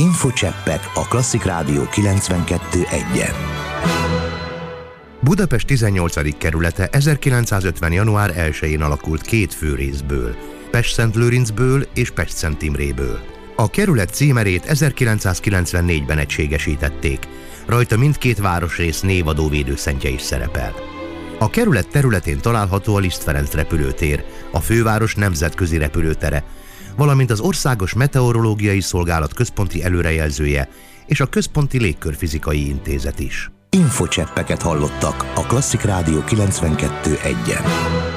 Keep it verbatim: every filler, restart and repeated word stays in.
Infocseppek a Klasszik Rádió kilencvenkettő egyen. Budapest tizennyolcadik kerülete ezerkilencszázötven. január elsején alakult két főrészből, Pestszentlőrincből és Pestszt Imréből. A kerület címerét ezerkilencszázkilencvennégyben egységesítették, rajta mindkét városrész névadó védőszentje is szerepel. A kerület területén található a Liszt Ferenc repülőtér, a főváros nemzetközi repülőtere, valamint az Országos Meteorológiai Szolgálat központi előrejelzője és a Központi Légkörfizikai Intézet is. Infocseppeket hallottak a Klasszik Rádió kilencvenkettő egyen.